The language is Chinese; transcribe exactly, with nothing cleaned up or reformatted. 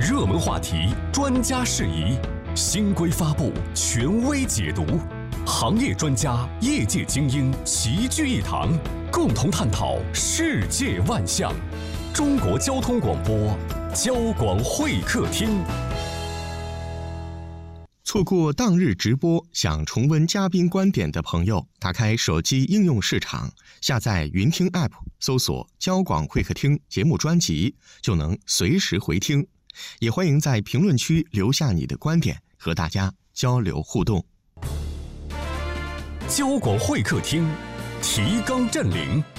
热门话题，专家释疑，新规发布，权威解读，行业专家、业界精英齐聚一堂，共同探讨世界万象。中国交通广播，交广会客厅。 错过当日直播，想重温嘉宾观点的朋友，打开手机应用市场，下载云听 App， 搜索交广会客厅节目专辑，就能随时回听。也欢迎在评论区留下你的观点，和大家交流互动。 交广会客厅，提纲挈领。